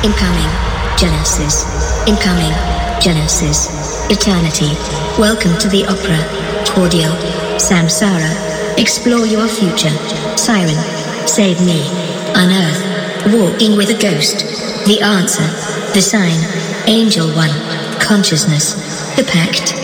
Incoming. Genesis. Incoming. Genesis. Eternity. Welcome to the opera. Audio. Samsara. Explore your future. Siren. Save me. Unearth. Walking with a ghost. The answer. The sign. Angel 1. Consciousness. The pact.